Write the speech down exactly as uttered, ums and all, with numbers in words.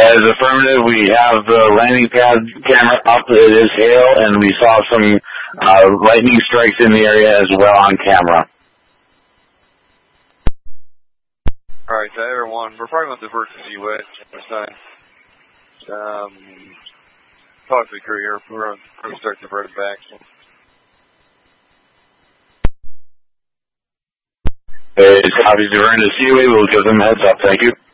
That is affirmative. We have the landing pad camera up. It is hail, and we saw some uh, lightning strikes in the area as well on camera. All right, so everyone, we're probably going to divert to Seaway. Um, talk to the crew here. We're going to start diverting back. It's copies diverting to Seaway. We'll give them a heads up. Thank you.